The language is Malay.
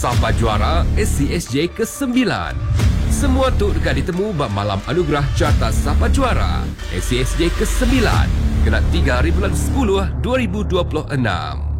Sapa Juara SCSJ ke-9. Semua tu dekat ditemu bab malam anugerah Carta Sapa Juara SCSJ ke-9 kena 3 bulan 10 2026.